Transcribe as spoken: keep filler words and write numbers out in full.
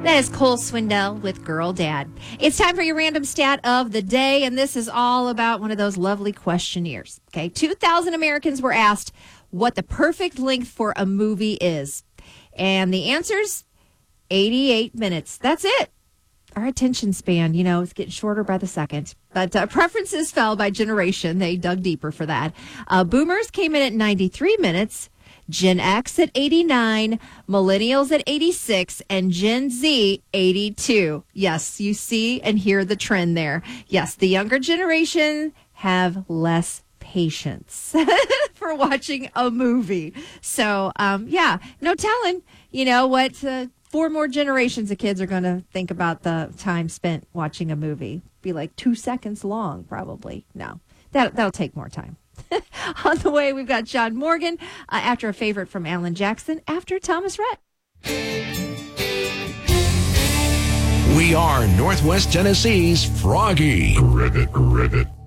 That is Cole Swindell with Girl Dad. It's time for your random stat of the day, and this is all about one of those lovely questionnaires. Okay, two thousand Americans were asked what the perfect length for a movie is. And the answers, eighty-eight minutes. That's it. Our attention span, you know, is getting shorter by the second. But uh, preferences fell by generation. They dug deeper for that. Uh, boomers came in at ninety-three minutes. Gen X at eighty-nine, Millennials at eighty-six, and Gen Z eighty-two. Yes, you see and hear the trend there. Yes, the younger generation have less patience for watching a movie. So, um, yeah, no telling, you know, what uh, four more generations of kids are going to think about the time spent watching a movie. Be like two seconds long, probably. No, that, that'll take more time. On the way, we've got John Morgan uh, after a favorite from Alan Jackson after Thomas Rhett. We are Northwest Tennessee's Froggy. Ribbit, ribbit.